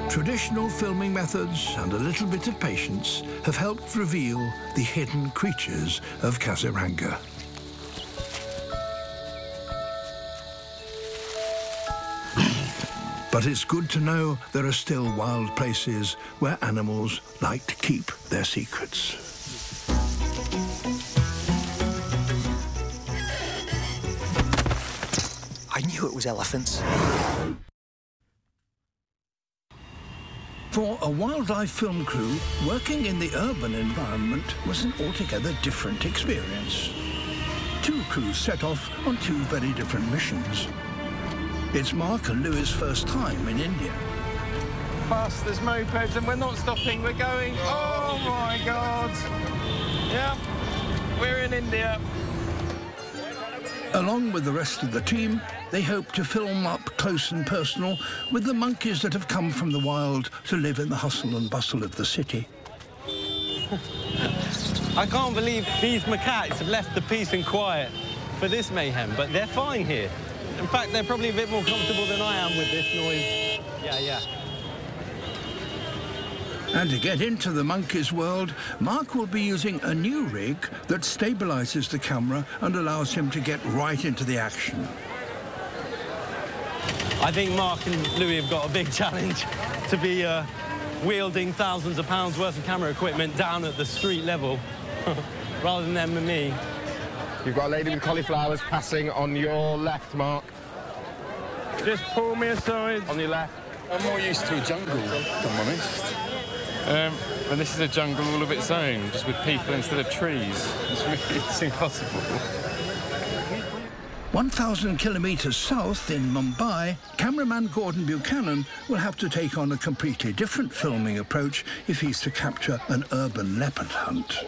Traditional filming methods and a little bit of patience have helped reveal the hidden creatures of Kaziranga. But it's good to know there are still wild places where animals like to keep their secrets. I knew it was elephants. For a wildlife film crew, working in the urban environment was an altogether different experience. Two crews set off on two very different missions. It's Mark and Louis' first time in India. Bus, there's mopeds, and we're not stopping, we're going. Oh my God. Yeah, we're in India. Along with the rest of the team, they hope to film up close and personal with the monkeys that have come from the wild to live in the hustle and bustle of the city. I can't believe these macaques have left the peace and quiet for this mayhem, but they're fine here. In fact, they're probably a bit more comfortable than I am with this noise. Yeah. And to get into the monkeys' world, Mark will be using a new rig that stabilizes the camera and allows him to get right into the action. I think Mark and Louis have got a big challenge to be wielding thousands of pounds worth of camera equipment down at the street level, rather than them and me. You've got a lady with cauliflowers passing on your left, Mark. Just pull me aside. On your left. I'm more used to a jungle, if I'm honest. And this is a jungle all of its own, just with people instead of trees. It's impossible. 1,000 kilometres south in Mumbai, cameraman Gordon Buchanan will have to take on a completely different filming approach if he's to capture an urban leopard hunt.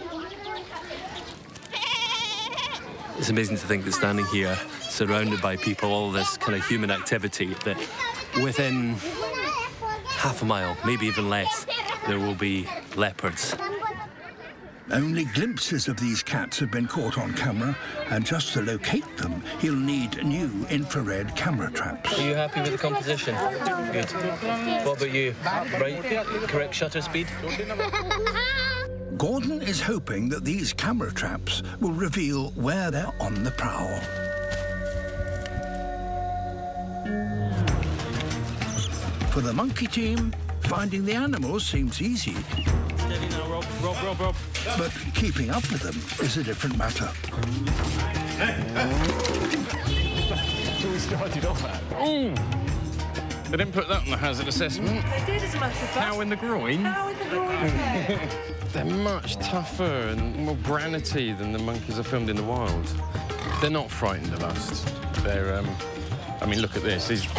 It's amazing to think that standing here, surrounded by people, all this kind of human activity, that within half a mile, maybe even less, there will be leopards. Only glimpses of these cats have been caught on camera, and just to locate them, he'll need new infrared camera traps. Are you happy with the composition? Good. What about you? Right? Correct shutter speed? Gordon is hoping that these camera traps will reveal where they're on the prowl. For the monkey team, finding the animals seems easy. Steady now, Rob. But keeping up with them is a different matter. So we started off at. Oh! They didn't put that on the hazard assessment. They did, as a matter of fact. Cow in the groin? Cow in the groin. They're much tougher and more granity than the monkeys are filmed in the wild. They're not frightened of us. They're, I mean, look at this. He's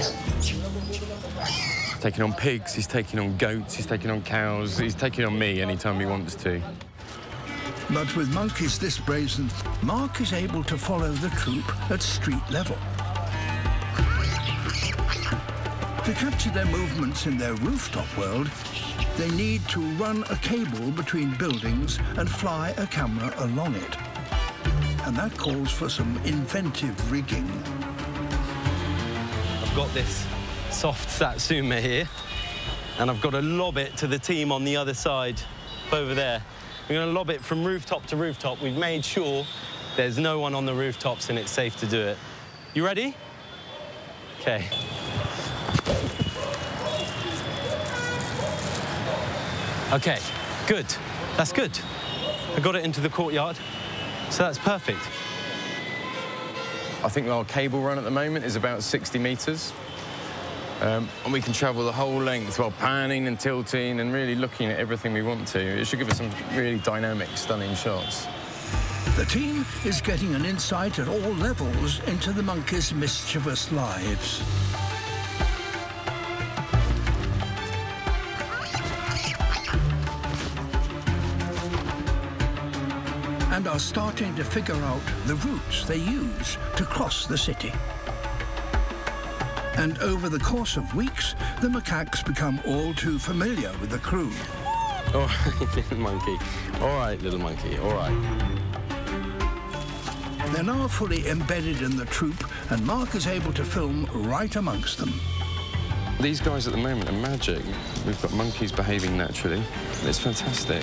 taking on pigs, he's taking on goats, he's taking on cows, he's taking on me anytime he wants to. But with monkeys this brazen, Mark is able to follow the troop at street level. To capture their movements in their rooftop world, they need to run a cable between buildings and fly a camera along it. And that calls for some inventive rigging. I've got this soft Satsuma here, and I've got to lob it to the team on the other side over there. We're going to lob it from rooftop to rooftop. We've made sure there's no one on the rooftops and it's safe to do it. You ready? Okay. Okay, good. That's good. I got it into the courtyard, so that's perfect. I think our cable run at the moment is about 60 metres. And we can travel the whole length while panning and tilting and really looking at everything we want to. It should give us some really dynamic, stunning shots. The team is getting an insight at all levels into the monkeys' mischievous lives. And are starting to figure out the routes they use to cross the city. And over the course of weeks, the macaques become all too familiar with the crew. All right, little monkey. All right, little monkey. All right. They're now fully embedded in the troop, and Mark is able to film right amongst them. These guys at the moment are magic. We've got monkeys behaving naturally. It's fantastic.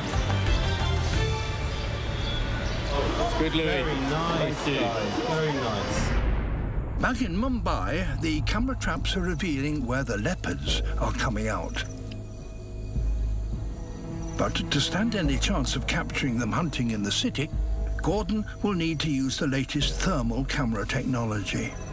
Good, Louis. Very nice, very nice. Back in Mumbai, the camera traps are revealing where the leopards are coming out. But to stand any chance of capturing them hunting in the city, Gordon will need to use the latest thermal camera technology.